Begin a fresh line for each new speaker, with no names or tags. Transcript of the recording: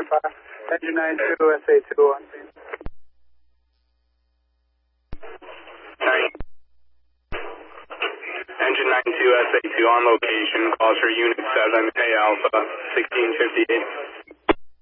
verify. Engine 92, SA2 on scene.
Engine 92, SA2 on location. Calls for Unit 7, A Alpha, 1658.